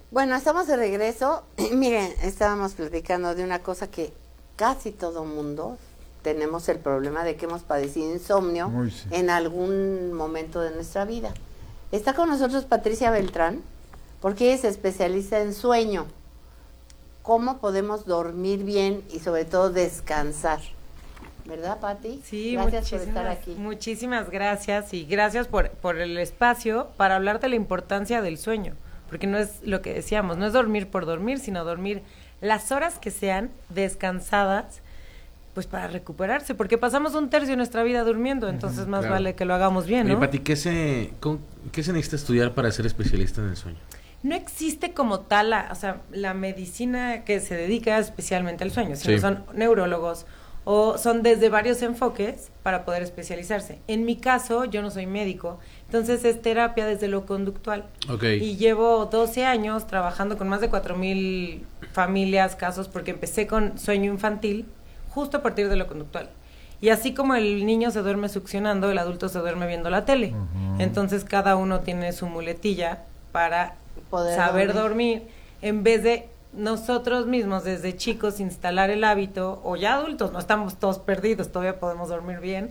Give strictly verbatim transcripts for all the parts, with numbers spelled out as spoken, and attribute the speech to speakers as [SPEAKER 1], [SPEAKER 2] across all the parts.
[SPEAKER 1] Bueno, estamos de regreso. Miren, estábamos platicando de una cosa que casi todo mundo tenemos el problema de que hemos padecido insomnio
[SPEAKER 2] Uy, sí.
[SPEAKER 1] en algún momento de nuestra vida. Está con nosotros Patricia Beltrán, porque ella es especialista en sueño. ¿Cómo podemos dormir bien y sobre todo descansar? ¿Verdad, Pati?
[SPEAKER 3] Sí,
[SPEAKER 1] gracias por estar aquí.
[SPEAKER 3] Muchísimas gracias y gracias por, por el espacio para hablar de la importancia del sueño, porque no es lo que decíamos, no es dormir por dormir, sino dormir las horas que sean descansadas, pues para recuperarse, porque pasamos un tercio de nuestra vida durmiendo, entonces más
[SPEAKER 4] claro.
[SPEAKER 3] vale que lo hagamos bien, ¿no?
[SPEAKER 4] Oye, Pati, ¿qué se, con, ¿qué se necesita estudiar para ser especialista en el sueño?
[SPEAKER 3] No existe como tal, la, o sea, la medicina que se dedica especialmente al sueño, sino
[SPEAKER 4] Sí.
[SPEAKER 3] son neurólogos o son desde varios enfoques para poder especializarse. En mi caso, yo no soy médico, entonces es terapia desde lo conductual.
[SPEAKER 4] Okay.
[SPEAKER 3] Y llevo doce años trabajando con más de cuatro mil familias, casos, porque empecé con sueño infantil justo a partir de lo conductual. Y así como el niño se duerme succionando, el adulto se duerme viendo la tele. Uh-huh. Entonces cada uno tiene su muletilla para poder saber dormir. dormir, en vez de nosotros mismos desde chicos instalar el hábito, o ya adultos, no estamos todos perdidos, todavía podemos dormir bien,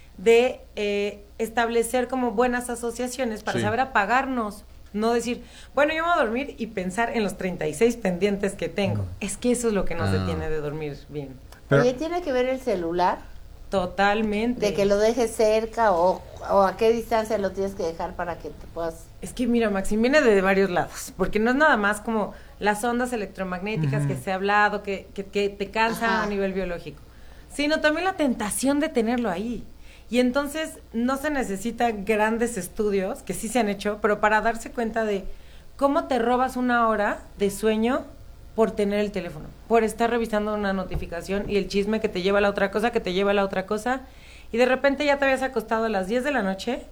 [SPEAKER 3] de eh, establecer como buenas asociaciones para sí. saber apagarnos. No decir, bueno, yo me voy a dormir y pensar en los treinta y seis pendientes que tengo. Es que eso es lo que nos ah. detiene de dormir bien.
[SPEAKER 1] Pero, oye, ¿tiene que ver el celular?
[SPEAKER 3] Totalmente.
[SPEAKER 1] De que lo dejes cerca o, o a qué distancia lo tienes que dejar para que te puedas...
[SPEAKER 3] Es que mira, Maxim, viene de varios lados, porque no es nada más como las ondas electromagnéticas uh-huh. que se ha hablado, que, que, que te cansan Ajá. a nivel biológico, sino también la tentación de tenerlo ahí. Y entonces no se necesitan grandes estudios, que sí se han hecho, pero para darse cuenta de cómo te robas una hora de sueño por tener el teléfono, por estar revisando una notificación y el chisme que te lleva a la otra cosa, que te lleva a la otra cosa, y de repente ya te habías acostado a las diez de la noche,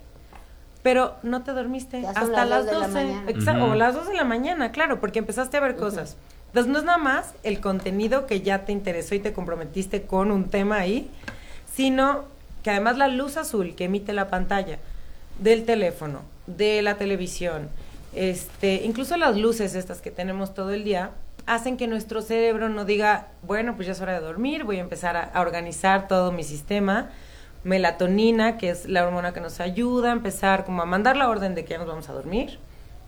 [SPEAKER 3] pero no te dormiste
[SPEAKER 1] ya
[SPEAKER 3] hasta las
[SPEAKER 1] doce
[SPEAKER 3] doce, exacto, uh-huh. o las dos de la mañana, claro, porque empezaste a ver uh-huh. cosas. Entonces no es nada más el contenido que ya te interesó y te comprometiste con un tema ahí, sino que además la luz azul que emite la pantalla del teléfono, de la televisión, este, incluso las luces estas que tenemos todo el día, hacen que nuestro cerebro no diga, bueno, pues ya es hora de dormir, voy a empezar a, a organizar todo mi sistema. Melatonina, que es la hormona que nos ayuda a empezar como a mandar la orden de que ya nos vamos a dormir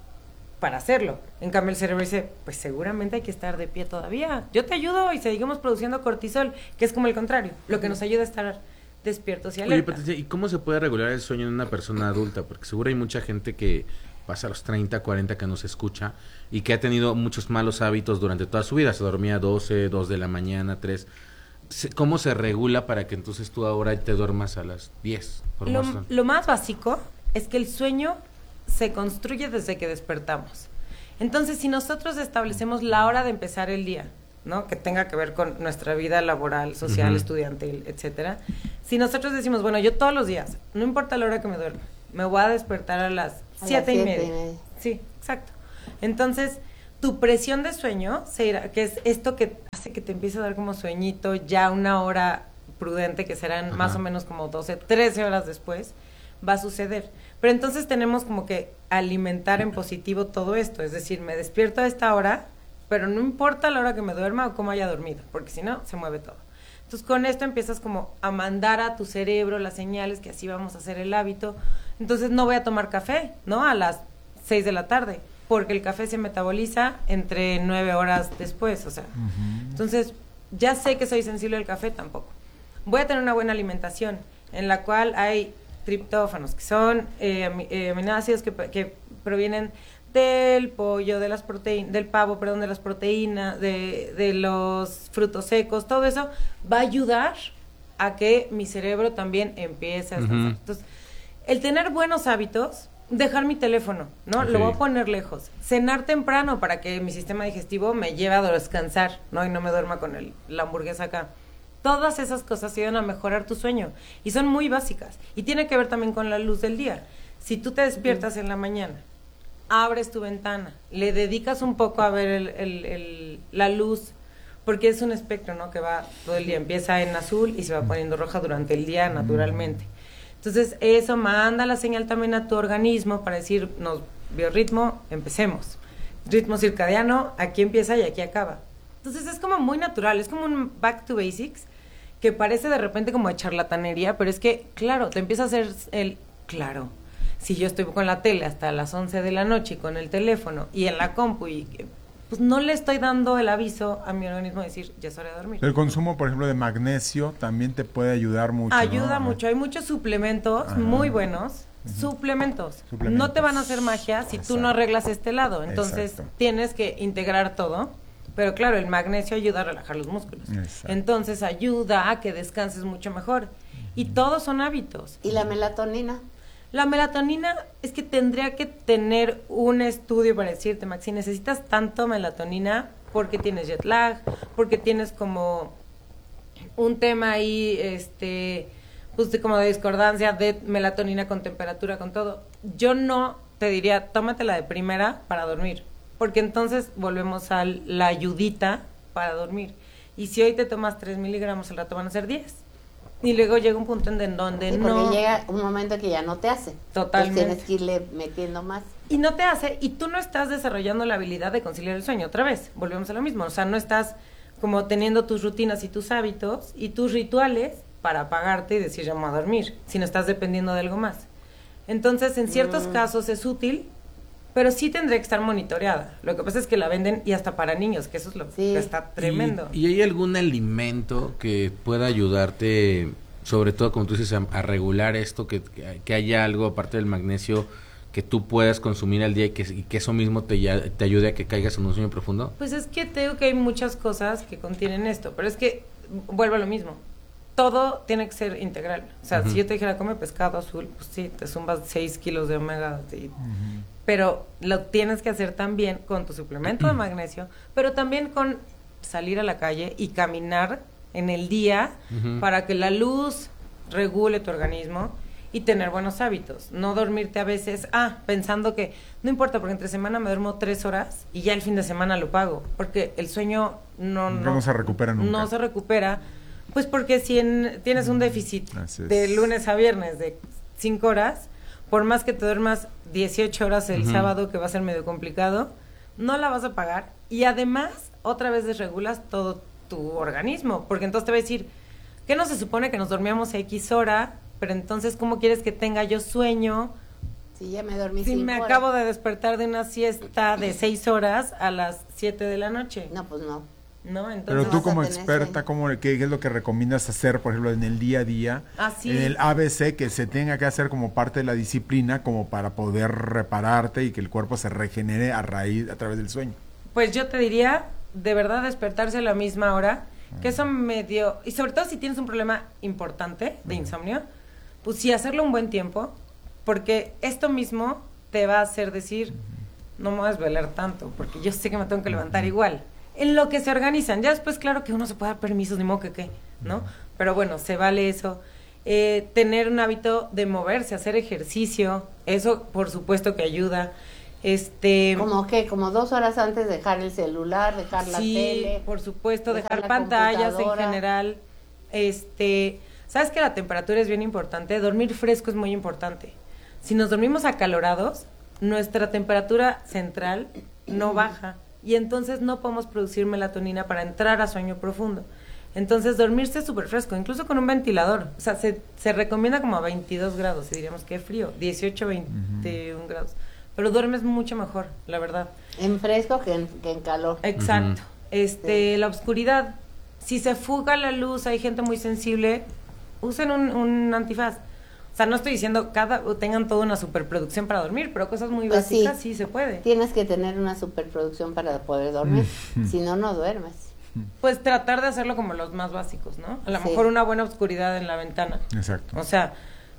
[SPEAKER 3] para hacerlo. En cambio el cerebro dice, pues seguramente hay que estar de pie todavía. Yo te ayudo y seguimos produciendo cortisol, que es como el contrario, lo que nos ayuda a estar despiertos y alerta.
[SPEAKER 4] Oye, Patricia, ¿y cómo se puede regular el sueño en una persona adulta? Porque seguro hay mucha gente que pasa a los treinta, cuarenta que nos escucha y que ha tenido muchos malos hábitos durante toda su vida. Se dormía doce, dos de la mañana, tres. ¿Cómo se regula para que entonces tú ahora te duermas a las diez?
[SPEAKER 3] Lo, lo más básico es que el sueño se construye desde que despertamos. Entonces, si nosotros establecemos la hora de empezar el día, ¿no? Que tenga que ver con nuestra vida laboral, social, uh-huh. estudiantil, etcétera. Si nosotros decimos, bueno, yo todos los días, no importa la hora que me duerma, me voy a despertar a las a siete, las siete y media. y media. Sí, exacto. Entonces, tu presión de sueño, se irá, que es esto que hace que te empiece a dar como sueñito, ya una hora prudente, que serán Ajá. más o menos como doce, trece horas después, va a suceder. Pero entonces tenemos como que alimentar en positivo todo esto, es decir, me despierto a esta hora, pero no importa la hora que me duerma o cómo haya dormido, porque si no, se mueve todo. Entonces, con esto empiezas como a mandar a tu cerebro las señales que así vamos a hacer el hábito. Entonces, no voy a tomar café, ¿no? A las seis de la tarde, porque el café se metaboliza entre nueve horas después, o sea. Uh-huh. Entonces, ya sé que soy sensible al café, tampoco. Voy a tener una buena alimentación, en la cual hay triptófanos, que son eh, eh, aminoácidos que, que provienen del pollo, de las proteínas, del pavo, perdón, de las proteínas, de, de los frutos secos, todo eso va a ayudar a que mi cerebro también empiece a descansar. Uh-huh. Entonces, el tener buenos hábitos, dejar mi teléfono, ¿no? Okay. Lo voy a poner lejos. Cenar temprano para que mi sistema digestivo me lleve a descansar, ¿no? Y no me duerma con el, la hamburguesa acá. Todas esas cosas ayudan a mejorar tu sueño y son muy básicas. Y tiene que ver también con la luz del día. Si tú te despiertas uh-huh. en la mañana, abres tu ventana, le dedicas un poco a ver el, el, el, la luz, porque es un espectro, ¿no? Que va todo el día, empieza en azul y se va poniendo roja durante el día naturalmente. Entonces eso manda la señal también a tu organismo para decir, nos biorritmo, empecemos. ritmo circadiano, aquí empieza y aquí acaba. Entonces es como muy natural, es como un back to basics, que parece de repente como de charlatanería, pero es que, claro, te empieza a hacer el, claro, si yo estoy con la tele hasta las once de la noche y con el teléfono y en la compu y pues no le estoy dando el aviso a mi organismo de decir, ya es hora de dormir.
[SPEAKER 2] El consumo, por ejemplo, de magnesio también te puede ayudar mucho.
[SPEAKER 3] Ayuda
[SPEAKER 2] ¿no?
[SPEAKER 3] mucho, hay muchos suplementos
[SPEAKER 2] Ajá.
[SPEAKER 3] muy buenos, uh-huh. suplementos.
[SPEAKER 2] suplementos.
[SPEAKER 3] No te van a hacer magia si Exacto. tú no arreglas este lado, entonces
[SPEAKER 2] Exacto.
[SPEAKER 3] tienes que integrar todo. Pero claro, el magnesio ayuda a relajar los músculos. Exacto. Entonces ayuda a que descanses mucho mejor. Y todos son hábitos.
[SPEAKER 1] ¿Y la melatonina?
[SPEAKER 3] La melatonina es que tendría que tener un estudio para decirte, Maxi, necesitas tanto melatonina porque tienes jet lag, porque tienes como un tema ahí, este, pues de como de discordancia de melatonina con temperatura, con todo. Yo no te diría, tómatela de primera para dormir. Porque entonces volvemos a la ayudita para dormir. Y si hoy te tomas tres miligramos, al rato van a ser diez. Y luego llega un punto en donde
[SPEAKER 1] sí,
[SPEAKER 3] no...
[SPEAKER 1] porque llega un momento que ya no te hace.
[SPEAKER 3] Totalmente.
[SPEAKER 1] Entonces tienes que irle metiendo más.
[SPEAKER 3] Y no te hace, y tú no estás desarrollando la habilidad de conciliar el sueño. Otra vez, volvemos a lo mismo. O sea, no estás como teniendo tus rutinas y tus hábitos y tus rituales para apagarte y decir ya me voy a dormir, sino estás dependiendo de algo más. Entonces, en ciertos mm. casos es útil, pero sí tendría que estar monitoreada. Lo que pasa es que la venden y hasta para niños, que eso es lo sí. que está tremendo.
[SPEAKER 4] ¿Y, ¿Y hay algún alimento que pueda ayudarte, sobre todo como tú dices, a, a regular esto, que, que haya algo aparte del magnesio que tú puedas consumir al día y que, y que eso mismo te, te ayude a que caigas en un sueño profundo?
[SPEAKER 3] Pues es que te digo que hay muchas cosas que contienen esto, pero es que vuelvo a lo mismo. Todo tiene que ser integral. O sea, uh-huh. si yo te dijera, come pescado azul, pues sí, te zumbas seis kilos de omega. Y, uh-huh. Pero lo tienes que hacer también con tu suplemento de magnesio, pero también con salir a la calle y caminar en el día uh-huh. para que la luz regule tu organismo y tener buenos hábitos. No dormirte a veces, ah, pensando que no importa, porque entre semana me duermo tres horas y ya el fin de semana lo pago, porque el sueño no, no,
[SPEAKER 2] no se recupera nunca.
[SPEAKER 3] No se recupera. Pues porque si en, tienes un déficit de lunes a viernes de cinco horas, por más que te duermas dieciocho horas el uh-huh. sábado, que va a ser medio complicado, no la vas a pagar. Y además, otra vez desregulas todo tu organismo, porque entonces te va a decir, ¿qué no se supone que nos dormíamos a X hora? Pero entonces, ¿cómo quieres que tenga yo sueño?
[SPEAKER 1] Si ya me dormí
[SPEAKER 3] Si me
[SPEAKER 1] horas.
[SPEAKER 3] acabo de despertar de una siesta de seis horas a las siete de la noche.
[SPEAKER 1] No, pues no.
[SPEAKER 3] ¿No? Entonces,
[SPEAKER 2] pero tú como experta, ¿cómo, qué, ¿qué es lo que recomiendas hacer, por ejemplo, en el día a día?
[SPEAKER 3] Ah, sí.
[SPEAKER 2] En el A B C, que se tenga que hacer como parte de la disciplina, como para poder repararte y que el cuerpo se regenere a raíz, a través del sueño.
[SPEAKER 3] Pues yo te diría, de verdad, despertarse a la misma hora, que eso medio... Y sobre todo si tienes un problema importante de insomnio, pues sí, hacerlo un buen tiempo, porque esto mismo te va a hacer decir, no me voy a desvelar tanto, porque yo sé que me tengo que levantar igual. En lo que se organizan, ya después claro que uno se puede dar permisos, ni modo que qué, ¿no? Pero bueno, se vale eso. Eh, tener un hábito de moverse, hacer ejercicio, eso por supuesto que ayuda. Este,
[SPEAKER 1] ¿Cómo qué? Como dos horas antes dejar el celular, dejar la
[SPEAKER 3] sí,
[SPEAKER 1] tele.
[SPEAKER 3] por supuesto, dejar, dejar pantallas en general. Este, ¿sabes que la temperatura es bien importante? Dormir fresco es muy importante. Si nos dormimos acalorados, nuestra temperatura central no baja. Y entonces no podemos producir melatonina para entrar a sueño profundo. Entonces dormirse súper fresco, incluso con un ventilador. O sea, se, se recomienda como a veintidós grados, y diríamos que frío, dieciocho, veintiuno uh-huh. grados. Pero duermes mucho mejor, la verdad.
[SPEAKER 1] En fresco que en, que en calor.
[SPEAKER 3] Exacto. Uh-huh. Este, sí. La oscuridad. Si se fuga la luz, hay gente muy sensible, usen un, un antifaz. O sea, no estoy diciendo cada tengan toda una superproducción para dormir, pero cosas muy
[SPEAKER 1] pues
[SPEAKER 3] básicas
[SPEAKER 1] sí,
[SPEAKER 3] sí se puede.
[SPEAKER 1] Tienes que tener una superproducción para poder dormir, si no, no duermes.
[SPEAKER 3] Pues tratar de hacerlo como los más básicos, ¿no? A lo sí. mejor una buena oscuridad en la ventana.
[SPEAKER 2] Exacto.
[SPEAKER 3] O sea,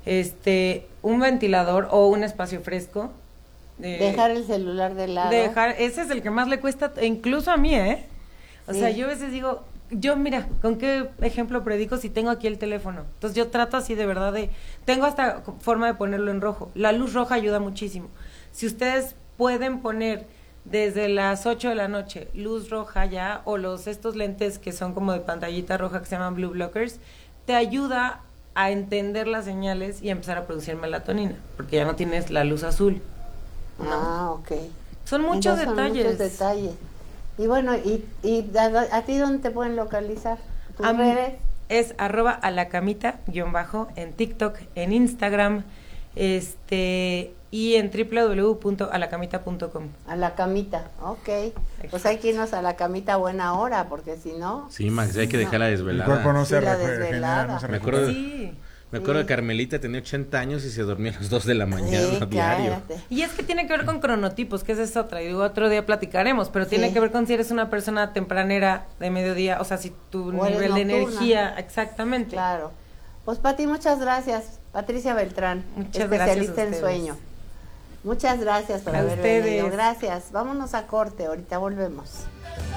[SPEAKER 3] este, un ventilador o un espacio fresco.
[SPEAKER 1] Eh, dejar el celular de lado.
[SPEAKER 3] Dejar, ese es el que más le cuesta, incluso a mí, ¿eh? O sí. sea, yo a veces digo... Yo, mira, ¿con qué ejemplo predico si tengo aquí el teléfono? Entonces yo trato así de verdad de... Tengo hasta forma de ponerlo en rojo. La luz roja ayuda muchísimo. Si ustedes pueden poner desde las ocho de la noche luz roja ya, o los estos lentes que son como de pantallita roja que se llaman blue blockers, te ayuda a entender las señales y a empezar a producir melatonina, porque ya no tienes la luz azul, ¿no?
[SPEAKER 1] Ah, ok.
[SPEAKER 3] Son muchos
[SPEAKER 1] Entonces,
[SPEAKER 3] detalles.
[SPEAKER 1] Son muchos detalles. Y bueno, ¿y, y a, a ti dónde te pueden localizar? ¿Tus
[SPEAKER 3] A mí
[SPEAKER 1] redes?
[SPEAKER 3] es arroba a la camita, guión bajo, en TikTok, en Instagram, este, y en doble u doble u doble u punto a la camita punto com.
[SPEAKER 1] A la camita, ok. Pues hay que irnos a la camita a buena hora, porque si no...
[SPEAKER 4] Sí, Max, hay que dejar la
[SPEAKER 2] El
[SPEAKER 4] desvelada.
[SPEAKER 2] cuerpo no
[SPEAKER 1] Sí,
[SPEAKER 2] se
[SPEAKER 1] la
[SPEAKER 2] regenera,
[SPEAKER 1] desvelada.
[SPEAKER 2] no se
[SPEAKER 4] Me acuerdo,
[SPEAKER 2] recupera.
[SPEAKER 3] Sí.
[SPEAKER 4] me acuerdo
[SPEAKER 1] Sí.
[SPEAKER 4] de Carmelita, tenía ochenta años y se dormía a las dos de la mañana
[SPEAKER 1] Sí,
[SPEAKER 4] a diario.
[SPEAKER 1] cállate.
[SPEAKER 3] Y es que tiene que ver con cronotipos, que esa es otra, y digo, otro día platicaremos, pero tiene
[SPEAKER 1] Sí.
[SPEAKER 3] que ver con si eres una persona tempranera de mediodía, o sea, si tu
[SPEAKER 1] O eres
[SPEAKER 3] nivel de
[SPEAKER 1] nocturna.
[SPEAKER 3] energía, exactamente.
[SPEAKER 1] Claro. Pues Pati, muchas gracias. Patricia Beltrán,
[SPEAKER 3] Muchas
[SPEAKER 1] especialista
[SPEAKER 3] gracias a
[SPEAKER 1] en
[SPEAKER 3] ustedes.
[SPEAKER 1] sueño. Muchas gracias por
[SPEAKER 3] A
[SPEAKER 1] haber
[SPEAKER 3] ustedes.
[SPEAKER 1] venido. Gracias. Vámonos a corte, ahorita volvemos.